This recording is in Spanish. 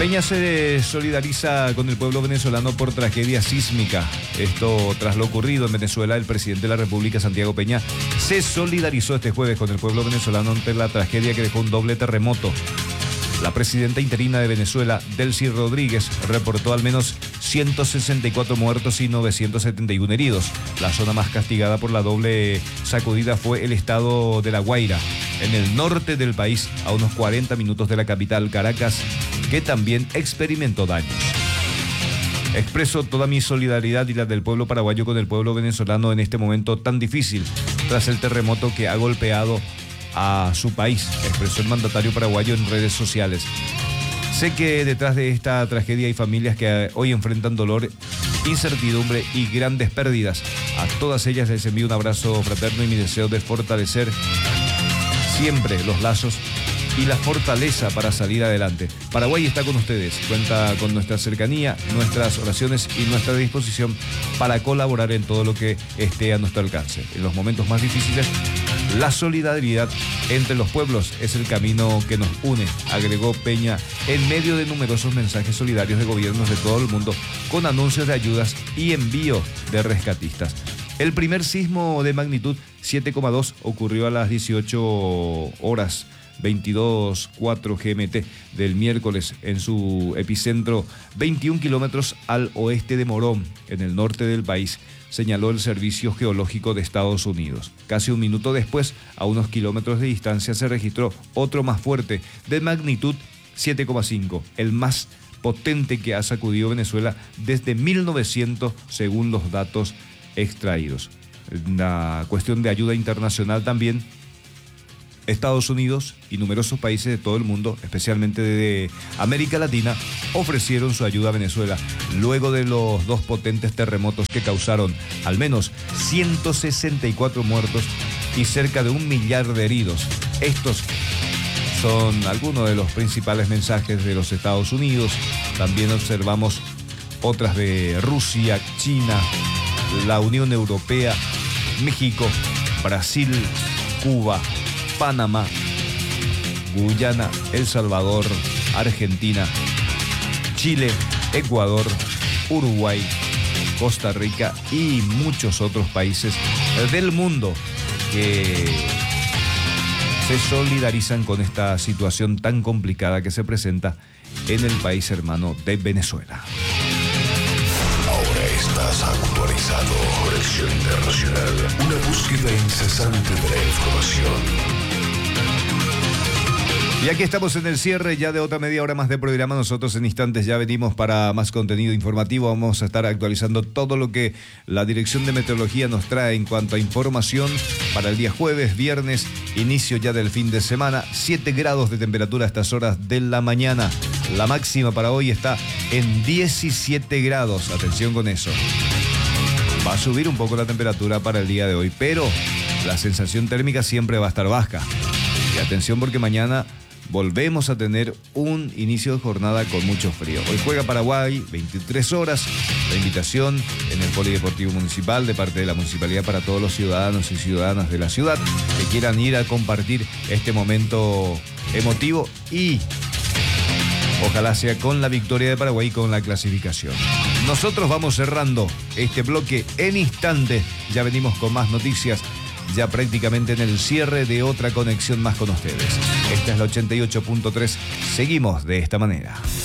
Peña se solidariza con el pueblo venezolano por tragedia sísmica. Esto tras lo ocurrido en Venezuela, el presidente de la República, Santiago Peña, se solidarizó este jueves con el pueblo venezolano ante la tragedia que dejó un doble terremoto. La presidenta interina de Venezuela, Delcy Rodríguez, reportó al menos 164 muertos y 971 heridos. La zona más castigada por la doble sacudida fue el estado de La Guaira, en el norte del país, a unos 40 minutos de la capital, Caracas, que también experimentó daños. Expreso toda mi solidaridad y la del pueblo paraguayo con el pueblo venezolano en este momento tan difícil, tras el terremoto que ha golpeado a su país, expresó el mandatario paraguayo en redes sociales. Sé que detrás de esta tragedia hay familias que hoy enfrentan dolor, incertidumbre y grandes pérdidas. A todas ellas les envío un abrazo fraterno y mi deseo de fortalecer siempre los lazos y la fortaleza para salir adelante. Paraguay está con ustedes, cuenta con nuestra cercanía, nuestras oraciones y nuestra disposición para colaborar en todo lo que esté a nuestro alcance. En los momentos más difíciles, la solidaridad entre los pueblos es el camino que nos une, agregó Peña en medio de numerosos mensajes solidarios de gobiernos de todo el mundo con anuncios de ayudas y envío de rescatistas. El primer sismo de magnitud 7,2 ocurrió a las 18 horas 22:04 GMT del miércoles en su epicentro 21 kilómetros al oeste de Morón, en el norte del país, señaló el Servicio Geológico de Estados Unidos. Casi un minuto después, a unos kilómetros de distancia, se registró otro más fuerte de magnitud 7,5, el más potente que ha sacudido Venezuela desde 1900, según los datos extraídos. La cuestión de ayuda internacional también, Estados Unidos y numerosos países de todo el mundo, especialmente de América Latina, ofrecieron su ayuda a Venezuela luego de los dos potentes terremotos que causaron al menos 164 muertos y cerca de 1 millar de heridos. Estos son algunos de los principales mensajes de los Estados Unidos. También observamos otras de Rusia, China, la Unión Europea, México, Brasil, Cuba, Panamá, Guyana, El Salvador, Argentina, Chile, Ecuador, Uruguay, Costa Rica y muchos otros países del mundo que se solidarizan con esta situación tan complicada que se presenta en el país hermano de Venezuela. Ahora estás actualizado. Conexión Internacional. Una búsqueda incesante de la información. Y aquí estamos en el cierre ya de otra media hora más de programa. Nosotros en instantes ya venimos para más contenido informativo. Vamos a estar actualizando todo lo que la Dirección de Meteorología nos trae en cuanto a información para el día jueves, viernes, inicio ya del fin de semana. 7 grados de temperatura a estas horas de la mañana. La máxima para hoy está en 17 grados. Atención con eso. Va a subir un poco la temperatura para el día de hoy, pero la sensación térmica siempre va a estar baja. Y atención porque mañana volvemos a tener un inicio de jornada con mucho frío. Hoy juega Paraguay, 23 horas. La invitación en el Polideportivo Municipal de parte de la Municipalidad para todos los ciudadanos y ciudadanas de la ciudad que quieran ir a compartir este momento emotivo y ojalá sea con la victoria de Paraguay y con la clasificación. Nosotros vamos cerrando este bloque en instante. Ya venimos con más noticias. Ya prácticamente en el cierre de otra conexión más con ustedes. Esta es la 88.3. Seguimos de esta manera.